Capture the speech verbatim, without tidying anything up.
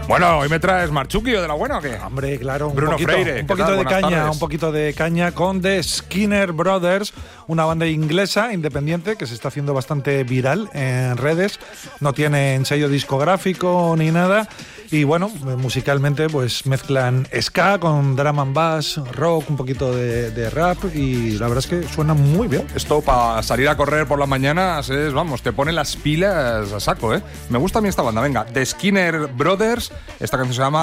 Bueno, hoy me traes Marchuki o de la buena o qué? Hombre, claro, un Bruno poquito, Freire, un poquito ¿qué tal? de Buenas caña, tardes. un poquito de caña con The Skinner Brothers, una banda inglesa independiente que se está haciendo bastante viral en redes. No tienen sello discográfico ni nada. Y bueno, musicalmente pues mezclan ska con drum and bass, rock, un poquito de, de rap y la verdad es que suena muy bien. Esto para salir a correr por las mañanas es, vamos, te pone las pilas a saco, ¿eh? Me gusta a mí esta banda. Venga, The Skinner Brothers, esta canción se llama